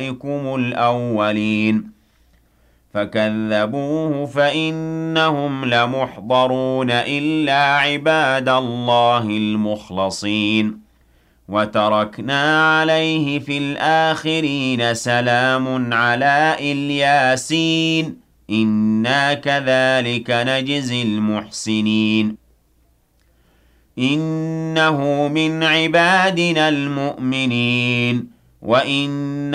آبائكم الأولين فكذبوه فإنهم لمحضرون إلا عباد الله المخلصين وتركنا عليه في الآخرين سلام على الياسين إنا كذلك نجزي المحسنين إنه من عبادنا المؤمنين وإن